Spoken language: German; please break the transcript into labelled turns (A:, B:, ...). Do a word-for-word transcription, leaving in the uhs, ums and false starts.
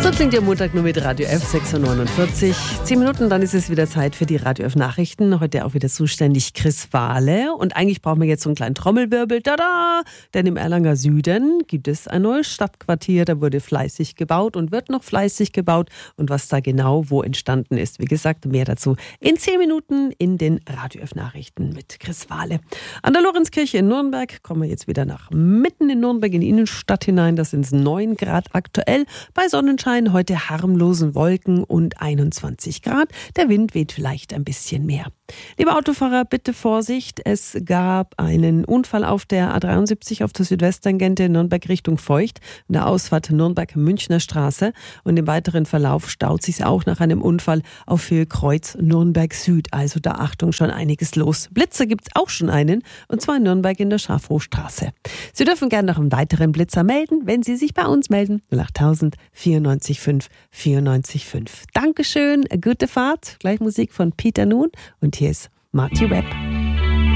A: So klingt der Montag nur mit Radio F, sechs Uhr neunundvierzig. Zehn Minuten, dann ist es wieder Zeit für die Radio F Nachrichten. Heute auch wieder zuständig Chris Wahle. Und eigentlich brauchen wir jetzt so einen kleinen Trommelwirbel. Tada! Denn im Erlanger Süden gibt es ein neues Stadtquartier. Da wurde fleißig gebaut und wird noch fleißig gebaut. Und was da genau wo entstanden ist, wie gesagt, mehr dazu in zehn Minuten in den Radio F Nachrichten mit Chris Wahle. An der Lorenzkirche in Nürnberg kommen wir jetzt wieder nach mitten in Nürnberg in die Innenstadt hinein. Das sind neun Grad aktuell bei Sonnenschein. Heute harmlosen Wolken und einundzwanzig Grad. Der Wind weht vielleicht ein bisschen mehr. Liebe Autofahrer, bitte Vorsicht. Es gab einen Unfall auf der A dreiundsiebzig auf der Südwesttangente Nürnberg Richtung Feucht, in der Ausfahrt Nürnberg-Münchner Straße. Und im weiteren Verlauf staut sich auch nach einem Unfall auf Höhe Kreuz Nürnberg Süd. Also da Achtung, schon einiges los. Blitzer gibt's auch schon einen, und zwar in Nürnberg in der Schafhofstraße. Sie dürfen gerne noch einen weiteren Blitzer melden, wenn Sie sich bei uns melden. null acht tausend vierundneunzig fünf vierundneunzig fünf. Dankeschön, gute Fahrt. Gleich Musik von Peter Nun und hier ist Marty Webb.